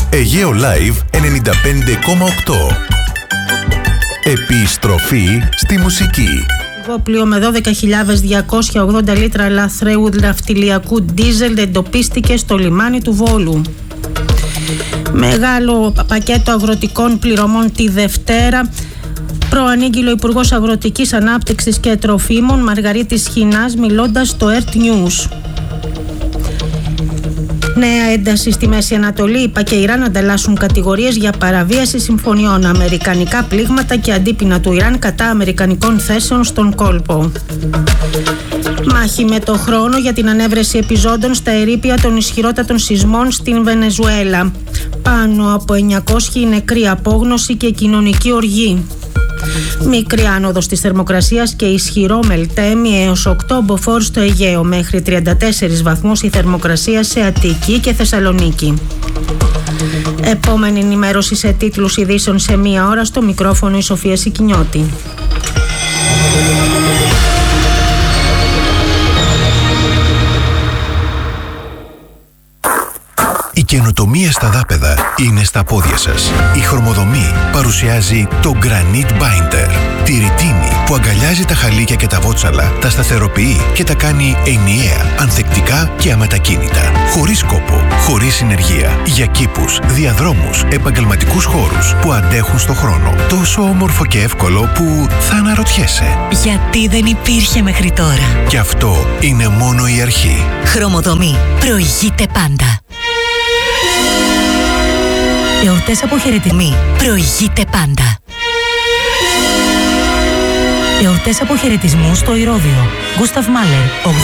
Αιγαίο Live 95,8. Επιστροφή στη μουσική. Πλοίο με 12.280 λίτρα λαθρέου ναυτιλιακού ντίζελ εντοπίστηκε στο λιμάνι του Βόλου. Μεγάλο πακέτο αγροτικών πληρωμών τη Δευτέρα. Προανήγγειλε ο Υπουργός Αγροτικής Ανάπτυξης και Τροφίμων Μαργαρίτης Χινάς μιλώντας στο Earth News. Νέα ένταση στη Μέση Ανατολή. ΗΠΑ και Ιράν ανταλλάσσουν κατηγορίες για παραβίαση συμφωνιών. Αμερικανικά πλήγματα και αντίπεινα του Ιράν κατά αμερικανικών θέσεων στον κόλπο. Μάχη με το χρόνο για την ανέβρεση επιζώντων στα ερείπια των ισχυρότατων σεισμών στην Βενεζουέλα. Πάνω από 900 νεκροί, απόγνωση και κοινωνική οργή. Μικρή άνοδος της θερμοκρασίας και ισχυρό μελτέμι έως 8 μποφόρ στο Αιγαίο. Μέχρι 34 βαθμούς η θερμοκρασία σε Αττική και Θεσσαλονίκη. Επόμενη ενημέρωση σε τίτλους ειδήσεων σε μία ώρα. Στο μικρόφωνο η Σοφία Σικινιώτη. Η καινοτομία στα δάπεδα είναι στα πόδια σας. Η Χρωμοδομή παρουσιάζει το Granite Binder. Τη ρητίνη που αγκαλιάζει τα χαλίκια και τα βότσαλα, τα σταθεροποιεί και τα κάνει ενιαία, ανθεκτικά και αμετακίνητα. Χωρίς κόπο, χωρίς συνεργεία. Για κήπους, διαδρόμους, επαγγελματικούς χώρους που αντέχουν στο χρόνο. Τόσο όμορφο και εύκολο που θα αναρωτιέσαι. Γιατί δεν υπήρχε μέχρι τώρα. Και αυτό είναι μόνο η αρχή. Χρωμοδομή. Προηγείται πάντα. Εορτές αποχαιρετισμοί. Προηγείται πάντα. Εορτές αποχαιρετισμού στο Ηρώδειο. Γκούσταβ Μάλερ.